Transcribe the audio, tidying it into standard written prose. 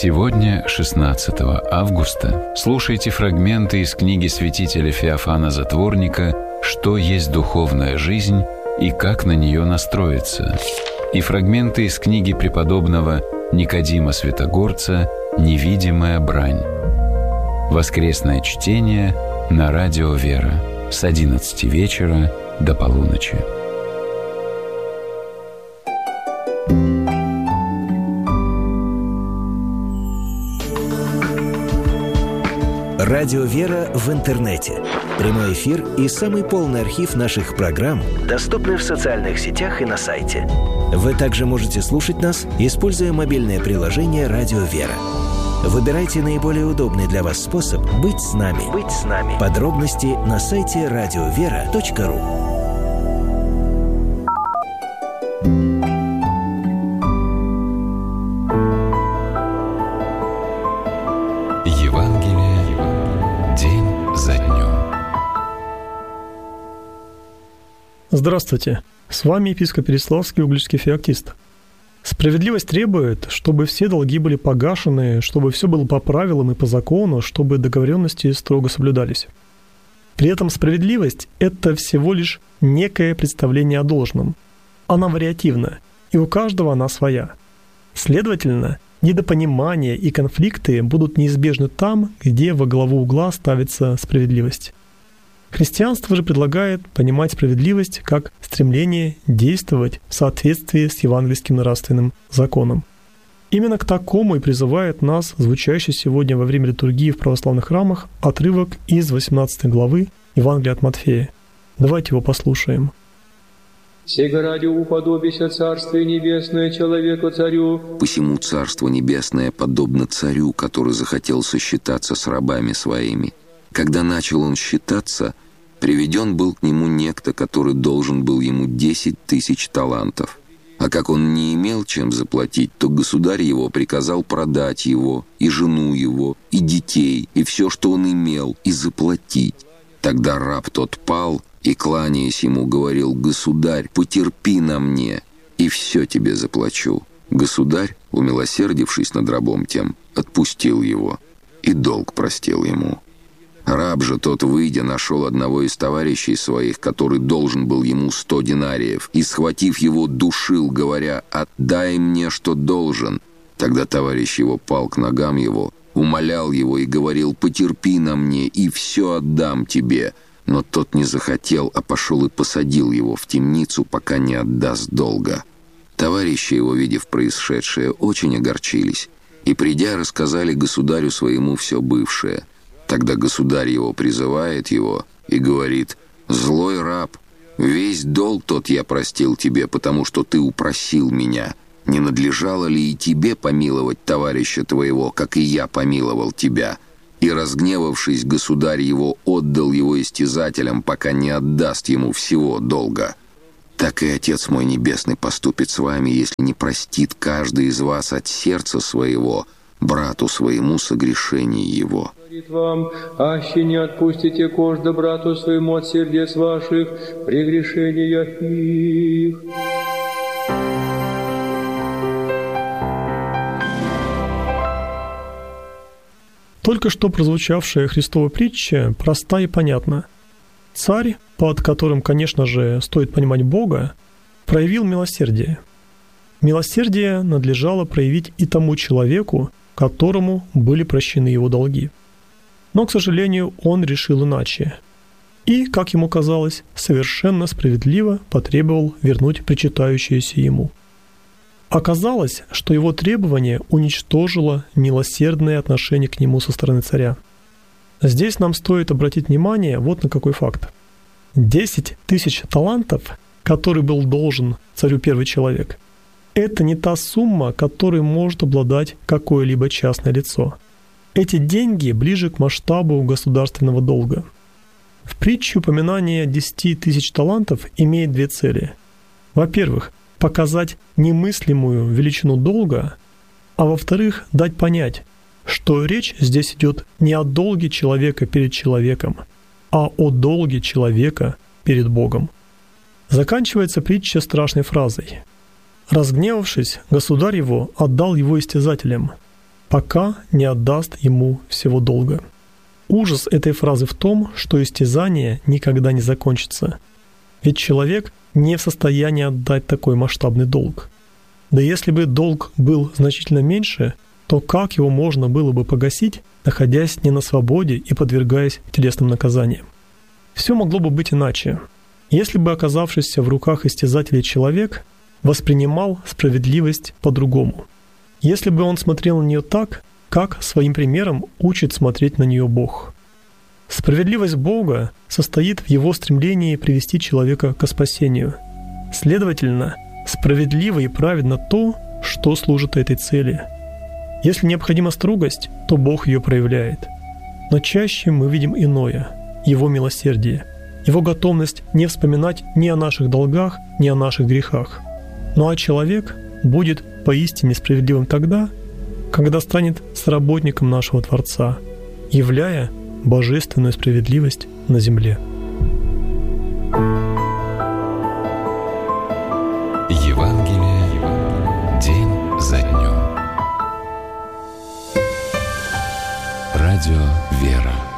Сегодня, 16 августа, слушайте фрагменты из книги святителя Феофана Затворника «Что есть духовная жизнь и как на нее настроиться», и фрагменты из книги преподобного Никодима Святогорца «Невидимая брань». Воскресное чтение на радио «Вера» с 11 вечера до полуночи. Радио «Вера» в интернете. Прямой эфир и самый полный архив наших программ доступны в социальных сетях и на сайте. Вы также можете слушать нас, используя мобильное приложение «Радио «Вера». Выбирайте наиболее удобный для вас способ быть с нами. Подробности на сайте radiovera.ru. Здравствуйте! С вами епископ Переславский, угличский феоктист. Справедливость требует, чтобы все долги были погашены, чтобы все было по правилам и по закону, чтобы договоренности строго соблюдались. При этом справедливость – это всего лишь некое представление о должном. Она вариативна, и у каждого она своя. Следовательно, недопонимания и конфликты будут неизбежны там, где во главу угла ставится справедливость. Христианство же предлагает понимать справедливость как стремление действовать в соответствии с евангельским нравственным законом. Именно к такому и призывает нас звучащий сегодня во время литургии в православных храмах отрывок из 18 главы Евангелия от Матфея. Давайте его послушаем. «Сего ради уподобися Царствие Небесное человеку-царю». «Посему Царство Небесное подобно царю, который захотел сосчитаться с рабами своими. Когда начал он считаться, приведен был к нему некто, который должен был ему 10 000 талантов. А как он не имел чем заплатить, то государь его приказал продать его, и жену его, и детей, и все, что он имел, и заплатить. Тогда раб тот пал, и, кланяясь ему, говорил: «Государь, потерпи на мне, и все тебе заплачу». Государь, умилосердившись над рабом тем, отпустил его, и долг простил ему. Раб же тот, выйдя, нашел одного из товарищей своих, который должен был ему 100 динариев, и, схватив его, душил, говоря: «Отдай мне, что должен». Тогда товарищ его пал к ногам его, умолял его и говорил: «Потерпи на мне, и все отдам тебе». Но тот не захотел, а пошел и посадил его в темницу, пока не отдаст долга. Товарищи его, видев происшедшее, очень огорчились, и, придя, рассказали государю своему все бывшее. Тогда государь его призывает его и говорит: «Злой раб, весь долг тот я простил тебе, потому что ты упросил меня. Не надлежало ли и тебе помиловать товарища твоего, как и я помиловал тебя?» И, разгневавшись, государь его отдал его истязателям, пока не отдаст ему всего долга. Так и Отец мой Небесный поступит с вами, если не простит каждый из вас от сердца своего брату своему согрешение его. Говорит вам: аще не отпустите кожда брату своему от сердец ваших прегрешения их». Только что прозвучавшая Христова притча проста и понятна. Царь, под которым, конечно же, стоит понимать Бога, проявил милосердие. Милосердие надлежало проявить и тому человеку, которому были прощены его долги. Но, к сожалению, он решил иначе. И, как ему казалось, совершенно справедливо потребовал вернуть причитающееся ему. Оказалось, что его требование уничтожило милосердное отношение к нему со стороны царя. Здесь нам стоит обратить внимание вот на какой факт. 10 000 талантов, который был должен царю первый человек, это не та сумма, которой может обладать какое-либо частное лицо. Эти деньги ближе к масштабу государственного долга. В притче упоминание 10 000 талантов имеет две цели. Во-первых, показать немыслимую величину долга, а во-вторых, дать понять, что речь здесь идет не о долге человека перед человеком, а о долге человека перед Богом. Заканчивается притча страшной фразой: «Разгневавшись, государь его отдал его истязателям». пока не отдаст ему всего долга». Ужас этой фразы в том, что истязание никогда не закончится. Ведь человек не в состоянии отдать такой масштабный долг. Да если бы долг был значительно меньше, то как его можно было бы погасить, находясь не на свободе и подвергаясь телесным наказаниям? Все могло бы быть иначе. Если бы оказавшийся в руках истязателей человек воспринимал справедливость по-другому. Если бы он смотрел на нее так, как своим примером учит смотреть на нее Бог. Справедливость Бога состоит в Его стремлении привести человека к спасению. Следовательно, справедливо и праведно то, что служит этой цели. Если необходима строгость, то Бог ее проявляет. Но чаще мы видим иное – Его милосердие, Его готовность не вспоминать ни о наших долгах, ни о наших грехах. Ну а человек будет поистине справедливым тогда, когда станет соработником нашего Творца, являя божественную справедливость на земле. Евангелие день за днем. Радио «Вера».